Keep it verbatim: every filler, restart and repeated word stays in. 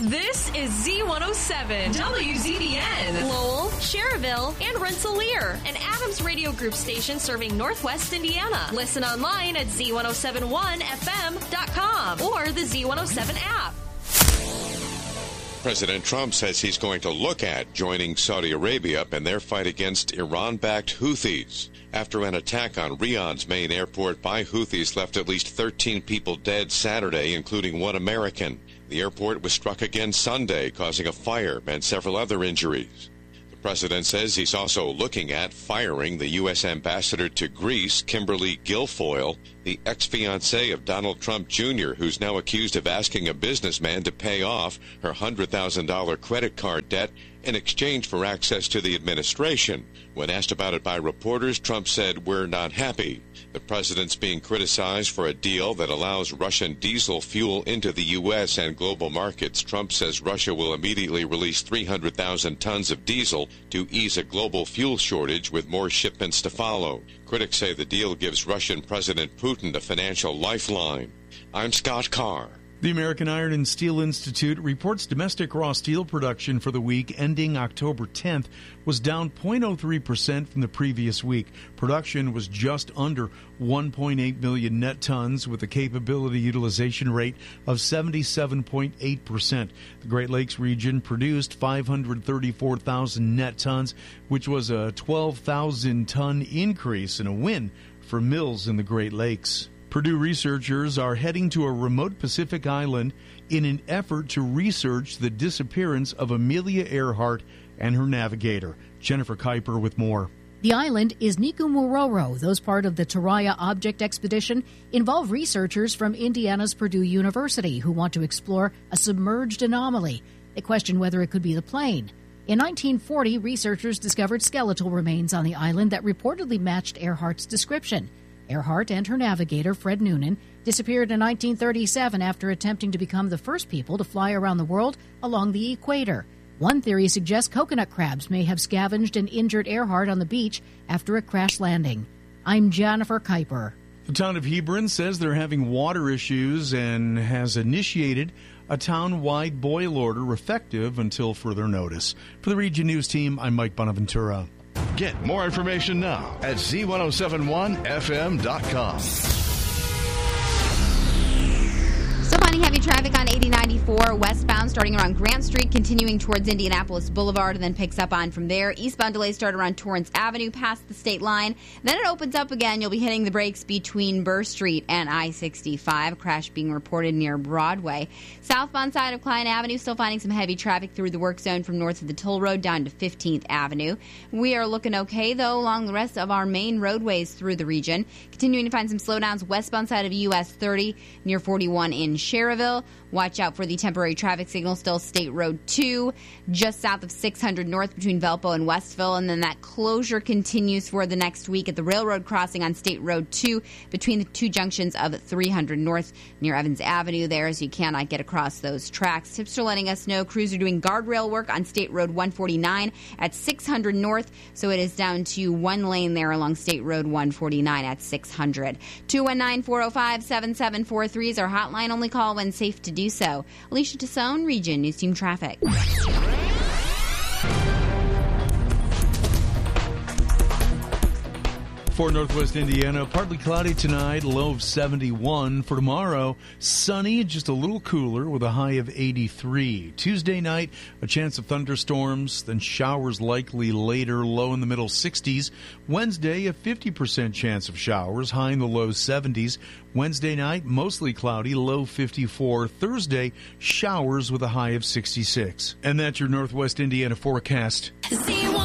This is Z one oh seven, W Z B N. Lowell, Cherville, and Rensselaer. An Adams Radio Group station serving Northwest Indiana. Listen online at Z one oh seven one F M dot com or the Z one oh seven app. President Trump says he's going to look at joining Saudi Arabia in their fight against Iran-backed Houthis. After an attack on Riyadh's main airport by Houthis left at least thirteen people dead Saturday, including one American. The airport was struck again Sunday, causing a fire and several other injuries. The president says he's also looking at firing the U S ambassador to Greece, Kimberly Guilfoyle, the ex-fiancée of Donald Trump Junior, who's now accused of asking a businessman to pay off her one hundred thousand dollars credit card debt in exchange for access to the administration. When asked about it by reporters, Trump said, "We're not happy." The president's being criticized for a deal that allows Russian diesel fuel into the U S and global markets. Trump says Russia will immediately release three hundred thousand tons of diesel to ease a global fuel shortage, with more shipments to follow. Critics say the deal gives Russian President Putin a financial lifeline. I'm Scott Carr. The American Iron and Steel Institute reports domestic raw steel production for the week ending October tenth was down zero point zero three percent from the previous week. Production was just under one point eight million net tons with a capability utilization rate of seventy-seven point eight percent. The Great Lakes region produced five hundred thirty-four thousand net tons, which was a twelve thousand ton increase and a win for mills in the Great Lakes. Purdue researchers are heading to a remote Pacific island in an effort to research the disappearance of Amelia Earhart and her navigator. Jennifer Kuiper with more. The island is Nikumuroro. Those part of the Taraya Object Expedition involve researchers from Indiana's Purdue University who want to explore a submerged anomaly. They question whether it could be the plane. In nineteen forty, researchers discovered skeletal remains on the island that reportedly matched Earhart's description. Earhart and her navigator, Fred Noonan, disappeared in nineteen thirty-seven after attempting to become the first people to fly around the world along the equator. One theory suggests coconut crabs may have scavenged and injured Earhart on the beach after a crash landing. I'm Jennifer Kuiper. The town of Hebron says they're having water issues and has initiated a town-wide boil order effective until further notice. For the Region News Team, I'm Mike Bonaventura. Get more information now at Z ten seventy-one F M dot com. Still finding heavy traffic on eighty ninety-four westbound starting around Grant Street, continuing towards Indianapolis Boulevard, and then picks up on from there. Eastbound delays start around Torrance Avenue past the state line. Then it opens up again. You'll be hitting the brakes between Burr Street and I sixty-five. Crash being reported near Broadway. Southbound side of Klein Avenue, still finding some heavy traffic through the work zone from north of the Toll Road down to fifteenth Avenue. We are looking okay, though, along the rest of our main roadways through the region. Continuing to find some slowdowns westbound side of U S thirty near forty-one in Cherville. Watch out for the temporary traffic signal, still State Road two, just south of six hundred north between Valpo and Westville. And then that closure continues for the next week at the railroad crossing on State Road two between the two junctions of three hundred north near Evans Avenue there, so you cannot get across those tracks. Tips are letting us know crews are doing guardrail work on State Road one forty-nine at six hundred north, so it is down to one lane there along State Road one forty-nine at six hundred. two one nine, four oh five, seven seven four three is our hotline. Only call when safe to do so. Alicia Tassone, Region News Team Traffic. For Northwest Indiana, partly cloudy tonight, low of seventy-one. For tomorrow, sunny, just a little cooler with a high of eighty-three. Tuesday night, a chance of thunderstorms, then showers likely later, low in the middle sixties. Wednesday, a fifty percent chance of showers, high in the low seventies. Wednesday night, mostly cloudy, low fifty-four. Thursday, showers with a high of sixty-six. And that's your Northwest Indiana forecast.